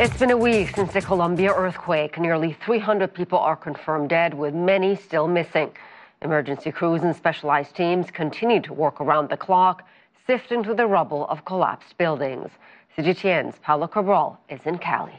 It's been a week since the Colombia earthquake. Nearly 300 people are confirmed dead, with many still missing. Emergency crews and specialized teams continue to work around the clock, sifting through the rubble of collapsed buildings. CGTN's Paulo Cabral is in Cali.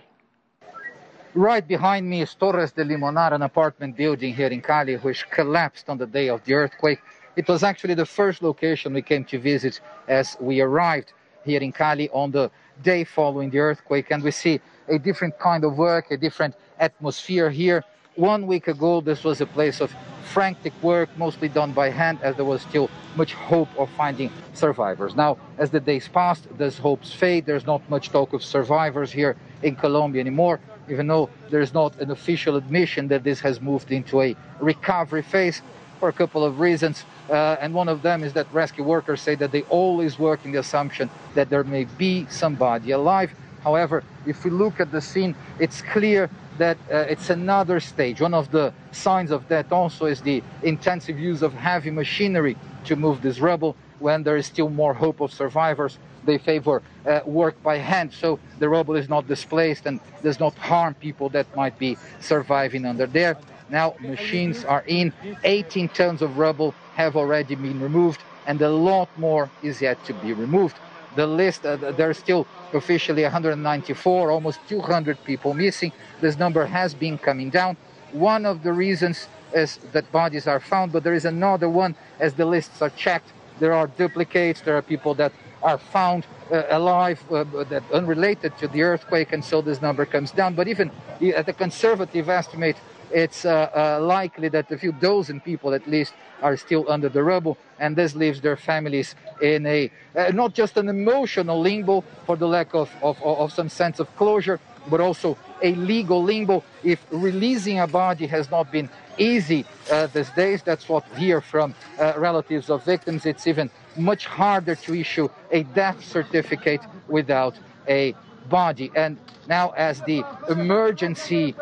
Right behind me is Torres de Limonar, an apartment building here in Cali, which collapsed on the day of the earthquake. It was actually the first location we came to visit as we arrived here in Cali on the day following the earthquake, and we see a different kind of work, a different atmosphere here. 1 week ago, this was a place of frantic work, mostly done by hand, as there was still much hope of finding survivors. Now, as the days passed, those hopes fade. There's not much talk of survivors here in Colombia anymore, even though there's not an official admission that this has moved into a recovery phase for a couple of reasons. And one of them is that rescue workers say that they always work in the assumption that there may be somebody alive. However, if we look at the scene, it's clear that it's another stage. One of the signs of that also is the intensive use of heavy machinery to move this rubble. When there is still more hope of survivors, they favor work by hand, so the rubble is not displaced and does not harm people that might be surviving under there. Now machines are in. 18 tons of rubble have already been removed, and a lot more is yet to be removed. The list, there are still officially 194, almost 200 people missing. This number has been coming down. One of the reasons is that bodies are found, but there is another one. As the lists are checked, there are duplicates, there are people that are found alive, that unrelated to the earthquake, and so this number comes down. But even at a conservative estimate, it's likely that a few dozen people at least are still under the rubble, and this leaves their families in a not just an emotional limbo for the lack of some sense of closure, but also a legal limbo. If releasing a body has not been easy these days, that's what we hear from relatives of victims. It's even much harder to issue a death certificate without a body. And now, as the emergency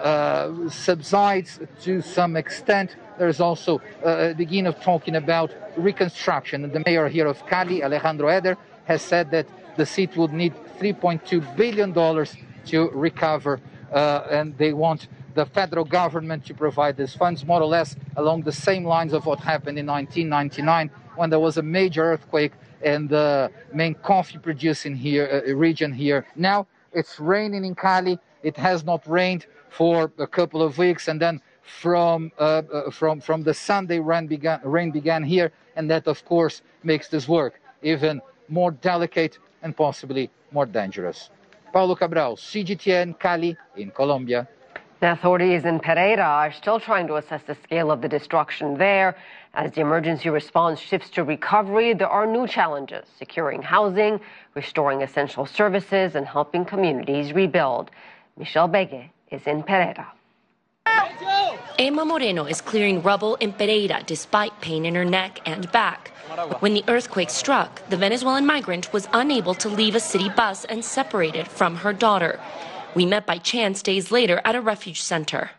subsides to some extent, there's also a beginning of talking about reconstruction. And the mayor here of Cali, Alejandro Eder, has said that the city would need $3.2 billion to recover, and they want the federal government to provide these funds, more or less along the same lines of what happened in 1999, when there was a major earthquake in the main coffee producing region here. Now it's raining in Cali. It has not rained for a couple of weeks, and then from the Sunday, rain began here, and that of course makes this work even more delicate and possibly more dangerous. Paulo Cabral, CGTN, Cali in Colombia. The authorities in Pereira are still trying to assess the scale of the destruction there. As the emergency response shifts to recovery, there are new challenges: securing housing, restoring essential services, and helping communities rebuild. Michelle Begue is in Pereira. Emma Moreno is clearing rubble in Pereira despite pain in her neck and back. When the earthquake struck, the Venezuelan migrant was unable to leave a city bus and separated from her daughter. We met by chance days later at a refuge center.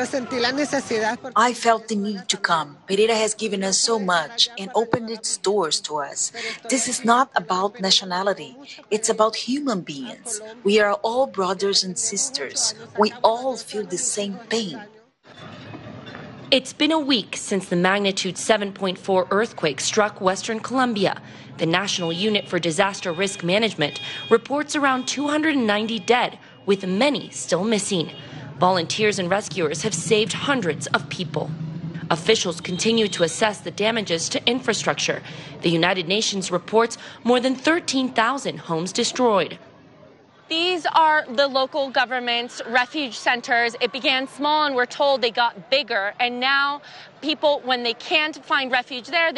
I felt the need to come. Pereira has given us so much and opened its doors to us. This is not about nationality. It's about human beings. We are all brothers and sisters. We all feel the same pain. It's been a week since the magnitude 7.4 earthquake struck Western Colombia. The National Unit for Disaster Risk Management reports around 290 dead, with many still missing. Volunteers and rescuers have saved hundreds of people. Officials continue to assess the damages to infrastructure. The United Nations reports more than 13,000 homes destroyed. These are the local government's refuge centers. It began small, and we're told they got bigger. And now people, when they can't find refuge there,